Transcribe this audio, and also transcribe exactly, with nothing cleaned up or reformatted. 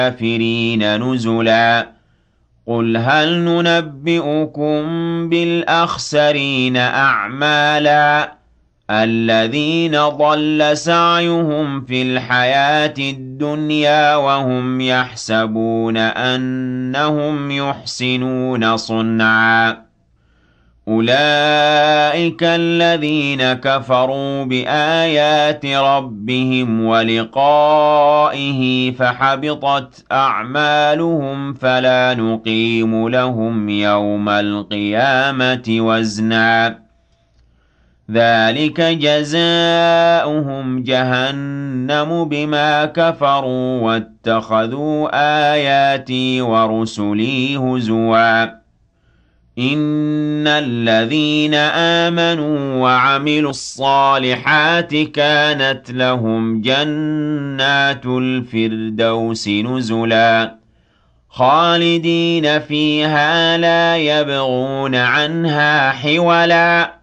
الكافرين نزلا قل هل ننبئكم بالأخسرين أعمالا الذين ضل سعيهم في الحياة الدنيا وهم يحسبون أنهم يحسنون صنعا أولئك الذين كفروا بآيات ربهم ولقائه فحبطت أعمالهم فلا نقيم لهم يوم القيامة وزنا ذلك جزاؤهم جهنم بما كفروا واتخذوا آياتي ورسلي هزوا إن الذين آمنوا وعملوا الصالحات كانت لهم جنات الفردوس نزلا خالدين فيها لا يبغون عنها حولا